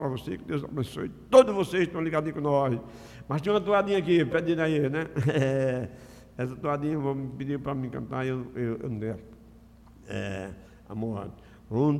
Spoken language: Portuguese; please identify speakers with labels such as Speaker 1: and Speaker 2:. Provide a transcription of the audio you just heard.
Speaker 1: para você, que Deus abençoe. Todos vocês estão ligados com nós. Mas tinha uma toadinha aqui, pedindo aí, né? Essa toadinha vou pedir para me cantar, eu não der. Amor.